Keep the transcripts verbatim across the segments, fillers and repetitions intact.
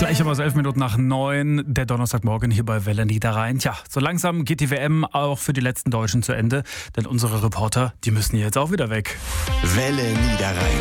Gleich haben wir so elf Minuten nach neun, der Donnerstagmorgen hier bei Welle Niederrhein. Tja, so langsam geht die W M auch für die letzten Deutschen zu Ende, denn unsere Reporter, die müssen jetzt auch wieder weg. Welle Niederrhein.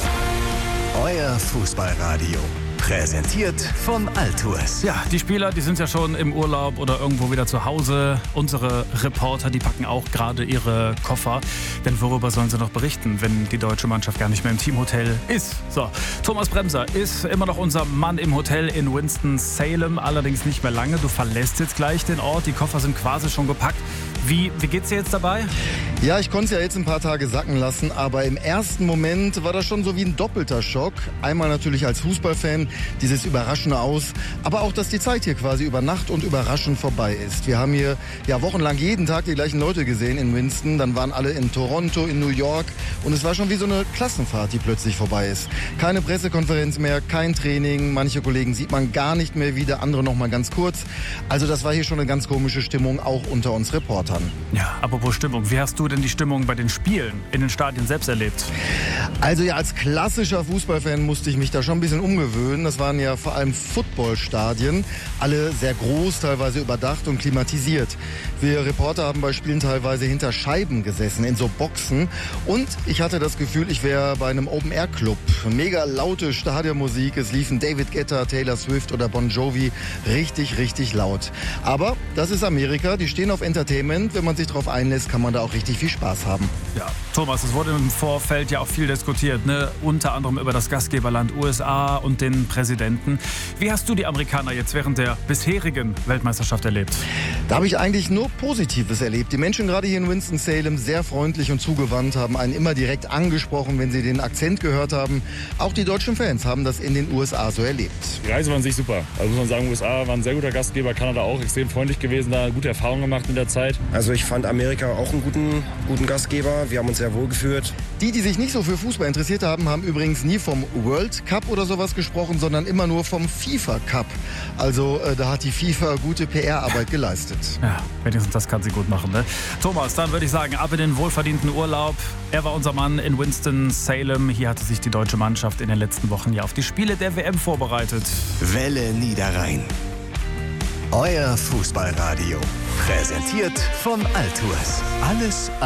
Euer Fußballradio. Präsentiert von Altours. Ja, die Spieler, die sind ja schon im Urlaub oder irgendwo wieder zu Hause. Unsere Reporter, die packen auch gerade ihre Koffer. Denn worüber sollen sie noch berichten, wenn die deutsche Mannschaft gar nicht mehr im Teamhotel ist? So, Thomas Bremser ist immer noch unser Mann im Hotel in Winston-Salem, allerdings nicht mehr lange. Du verlässt jetzt gleich den Ort, die Koffer sind quasi schon gepackt. Wie, wie geht's dir jetzt dabei? Ja, ich konnte es ja jetzt ein paar Tage sacken lassen, aber im ersten Moment war das schon so wie ein doppelter Schock. Einmal natürlich als Fußballfan, dieses Überraschende aus, aber auch, dass die Zeit hier quasi über Nacht und überraschend vorbei ist. Wir haben hier ja wochenlang jeden Tag die gleichen Leute gesehen in Winston, dann waren alle in Toronto, in New York und es war schon wie so eine Klassenfahrt, die plötzlich vorbei ist. Keine Pressekonferenz mehr, kein Training, manche Kollegen sieht man gar nicht mehr wieder, andere noch mal ganz kurz. Also das war hier schon eine ganz komische Stimmung, auch unter uns Reportern. Ja, apropos Stimmung, wie hast du denn die Stimmung bei den Spielen in den Stadien selbst erlebt? Also ja, als klassischer Fußballfan musste ich mich da schon ein bisschen umgewöhnen. Das waren ja vor allem Footballstadien, alle sehr groß, teilweise überdacht und klimatisiert. Wir Reporter haben bei Spielen teilweise hinter Scheiben gesessen, in so Boxen. Und ich hatte das Gefühl, ich wäre bei einem Open-Air-Club. Mega laute Stadionmusik, es liefen David Guetta, Taylor Swift oder Bon Jovi richtig, richtig laut. Aber das ist Amerika, die stehen auf Entertainment. Wenn man sich darauf einlässt, kann man da auch richtig viel Spaß haben. Ja, Thomas, es wurde im Vorfeld ja auch viel diskutiert, ne? Unter anderem über das Gastgeberland U S A und den Präsidenten. Wie hast du die Amerikaner jetzt während der bisherigen Weltmeisterschaft erlebt? Da habe ich eigentlich nur Positives erlebt. Die Menschen gerade hier in Winston-Salem sehr freundlich und zugewandt, haben einen immer direkt angesprochen, wenn sie den Akzent gehört haben. Auch die deutschen Fans haben das in den U S A so erlebt. Die Reise war an sich super. Also muss man sagen, U S A war ein sehr guter Gastgeber, Kanada auch extrem freundlich gewesen, da gute Erfahrungen gemacht in der Zeit. Also ich fand Amerika auch einen guten, guten Gastgeber. Wir haben uns sehr wohl gefühlt. Die, die sich nicht so für Fußball interessiert haben, haben übrigens nie vom World Cup oder sowas gesprochen, sondern immer nur vom FIFA Cup. Also äh, da hat die FIFA gute P R-Arbeit geleistet. Ja, wenigstens das kann sie gut machen, ne? Thomas, dann würde ich sagen, ab in den wohlverdienten Urlaub. Er war unser Mann in Winston-Salem. Hier hatte sich die deutsche Mannschaft in den letzten Wochen ja auf die Spiele der W M vorbereitet. Welle Niederrhein. Euer Fußballradio. Präsentiert von Altours. Alles